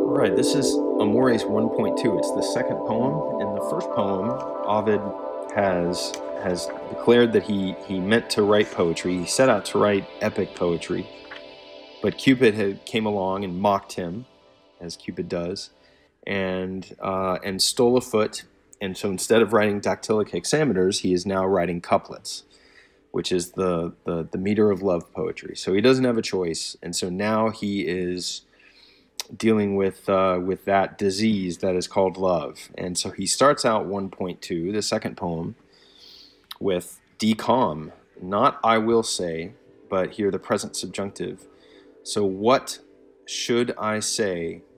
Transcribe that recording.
Right, this is Amores 1.2. It's the second poem. In the first poem, Ovid has declared that he meant to write poetry. He set out to write epic poetry, but Cupid had came along and mocked him, as Cupid does, and stole a foot. And so instead of writing dactylic hexameters, he is now writing couplets, which is the meter of love poetry. So he doesn't have a choice, and so now he is dealing with that disease that is called love. And so he starts out 1.2, the second poem, with decalm, not I will say, but here the present subjunctive. So what should I say